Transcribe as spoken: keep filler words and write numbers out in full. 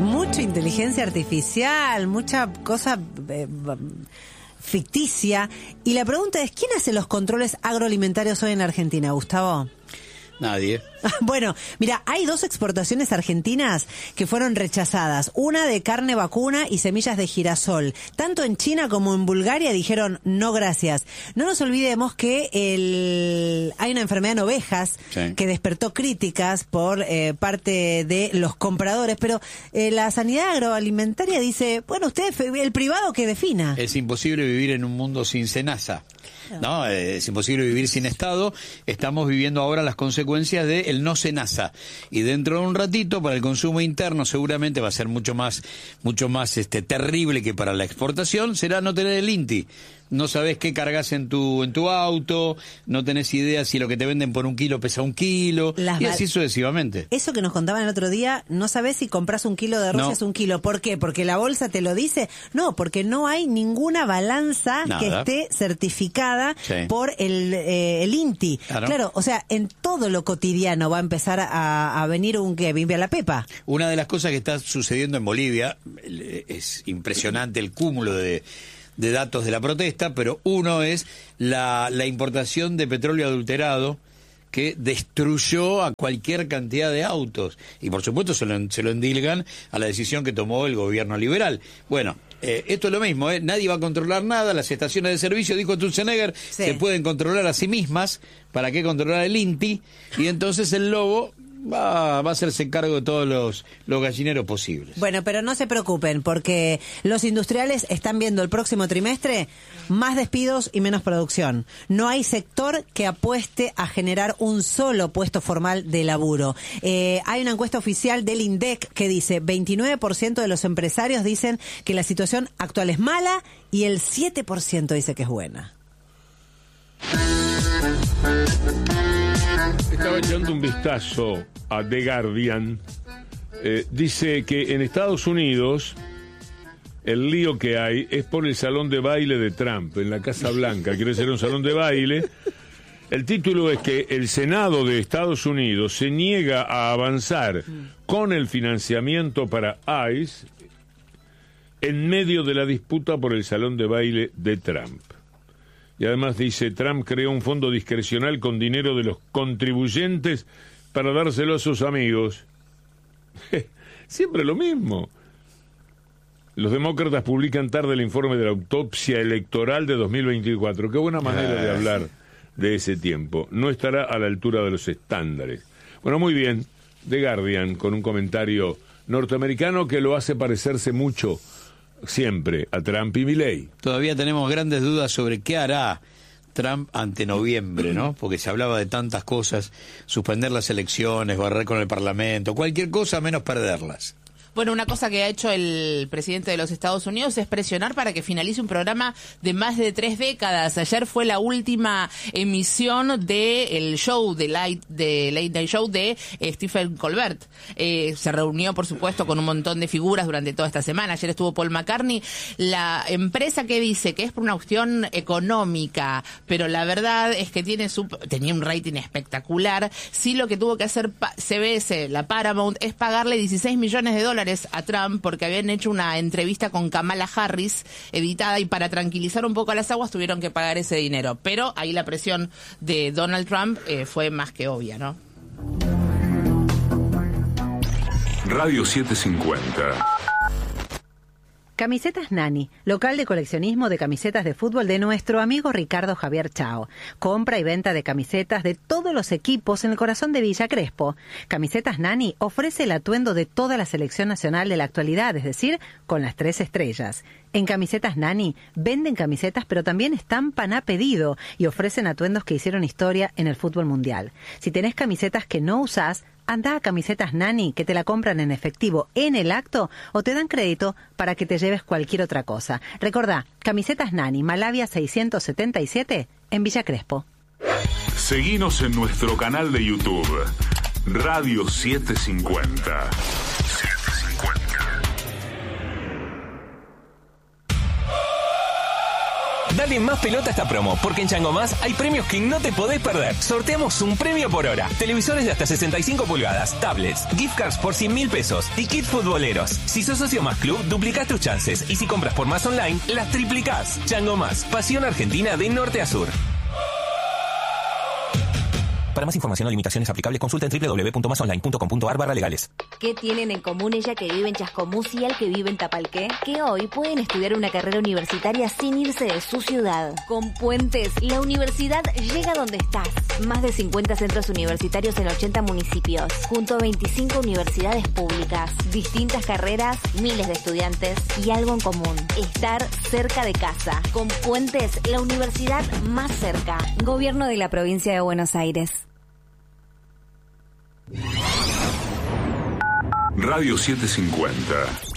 Mucha inteligencia artificial, mucha cosa eh, ficticia. Y la pregunta es, ¿quién hace los controles agroalimentarios hoy en Argentina, Gustavo? Nadie. Bueno, mira, hay dos exportaciones argentinas que fueron rechazadas. Una de carne vacuna y semillas de girasol. Tanto en China como en Bulgaria dijeron no gracias. No nos olvidemos que el... hay una enfermedad en ovejas sí. que despertó críticas por eh, parte de los compradores, pero eh, la sanidad agroalimentaria dice, bueno, usted, el privado que defina. Es imposible vivir en un mundo sin SENASA. No, es imposible vivir sin Estado. Estamos viviendo ahora las consecuencias de el no SENASA. Y dentro de un ratito, para el consumo interno, seguramente va a ser mucho más, mucho más este terrible que para la exportación, será no tener el INTI. No sabés qué cargas en tu en tu auto, no tenés idea si lo que te venden por un kilo pesa un kilo, Las y así sucesivamente. Eso que nos contaban el otro día, no sabés si compras un kilo de arroz no. es un kilo. ¿Por qué? ¿Porque la bolsa te lo dice? No, porque no hay ninguna balanza Nada. que esté certificada sí. por el, eh, el INTI. Claro. claro, o sea, en todo lo cotidiano va a empezar a, a venir un que vive a la pepa. Una de las cosas que está sucediendo en Bolivia, es impresionante el cúmulo de... de datos de la protesta, pero uno es la, la importación de petróleo adulterado que destruyó a cualquier cantidad de autos. Y por supuesto se lo, se lo endilgan a la decisión que tomó el gobierno liberal. Bueno, eh, esto es lo mismo, ¿eh? Nadie va a controlar nada, las estaciones de servicio, dijo Sturzenegger, sí. se pueden controlar a sí mismas, ¿para qué controlar el INTI? Y entonces el lobo... Va, va a hacerse cargo de todos los, los gallineros posibles. Bueno, pero no se preocupen, porque los industriales están viendo el próximo trimestre más despidos y menos producción. No hay sector que apueste a generar un solo puesto formal de laburo. Eh, hay una encuesta oficial del INDEC que dice veintinueve por ciento de los empresarios dicen que la situación actual es mala y el siete por ciento dice que es buena. Estaba echando un vistazo a The Guardian. Eh, dice que en Estados Unidos el lío que hay es por el salón de baile de Trump en la Casa Blanca. Quiere ser un salón de baile. El título es que el Senado de Estados Unidos se niega a avanzar con el financiamiento para ICE en medio de la disputa por el salón de baile de Trump. Y además dice, Trump creó un fondo discrecional con dinero de los contribuyentes para dárselo a sus amigos. Siempre lo mismo. Los demócratas publican tarde el informe de la autopsia electoral de dos mil veinticuatro. Qué buena manera de hablar de ese tiempo. No estará a la altura de los estándares. Bueno, muy bien. The Guardian, con un comentario norteamericano que lo hace parecerse mucho siempre a Trump y Milei. Todavía tenemos grandes dudas sobre qué hará Trump ante noviembre, ¿no? Porque se hablaba de tantas cosas, suspender las elecciones, barrer con el Parlamento, cualquier cosa menos perderlas. Bueno, una cosa que ha hecho el presidente de los Estados Unidos es presionar para que finalice un programa de más de tres décadas. Ayer fue la última emisión del show, de Late, de Late Night Show de eh, Stephen Colbert. Eh, se reunió, por supuesto, con un montón de figuras durante toda esta semana. Ayer estuvo Paul McCartney. La empresa que dice que es por una cuestión económica, pero la verdad es que tiene su, tenía un rating espectacular. Sí, lo que tuvo que hacer C B S, la Paramount, es pagarle dieciséis millones de dólares a Trump porque habían hecho una entrevista con Kamala Harris editada y para tranquilizar un poco a las aguas tuvieron que pagar ese dinero. Pero ahí la presión de Donald Trump eh, fue más que obvia, ¿no? Radio setecientos cincuenta. Camisetas Nani, local de coleccionismo de camisetas de fútbol de nuestro amigo Ricardo Javier Chao. Compra y venta de camisetas de todos los equipos en el corazón de Villa Crespo. Camisetas Nani ofrece el atuendo de toda la selección nacional de la actualidad, es decir, con las tres estrellas. En Camisetas Nani venden camisetas pero también estampan a pedido y ofrecen atuendos que hicieron historia en el fútbol mundial. Si tenés camisetas que no usás, anda a Camisetas Nani, que te la compran en efectivo en el acto o te dan crédito para que te lleves cualquier otra cosa. Recordá, Camisetas Nani, Malavia seiscientos setenta y siete, en Villa Crespo. Seguinos en nuestro canal de YouTube, Radio setecientos cincuenta. Dale más pelota a esta promo, porque en Chango Más hay premios que no te podés perder. Sorteamos un premio por hora. Televisores de hasta sesenta y cinco pulgadas, tablets, gift cards por cien mil pesos y kits futboleros. Si sos socio Más Club, duplicás tus chances. Y si compras por Más Online, las triplicás. Chango Más, pasión argentina de norte a sur. Para más información o limitaciones aplicables, consulta en doble u doble u doble u punto más online punto com punto a r barra legales. ¿Qué tienen en común ella que vive en Chascomús y el que vive en Tapalqué? Que hoy pueden estudiar una carrera universitaria sin irse de su ciudad. Con Puentes, la universidad llega donde estás. Más de cincuenta centros universitarios en ochenta municipios, junto a veinticinco universidades públicas, distintas carreras, miles de estudiantes y algo en común: estar cerca de casa. Con Puentes, la universidad más cerca. Gobierno de la Provincia de Buenos Aires. Radio setecientos cincuenta.